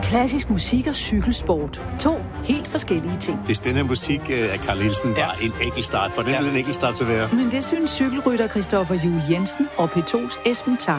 Klassisk musik og cykelsport. 2 helt forskellige ting. Hvis denne musik af Carl Nielsen var en enkeltstart, for den ville en enkeltstart til være. Men det synes cykelrytter Christoffer Juhl Jensen og P2's Esben Tange.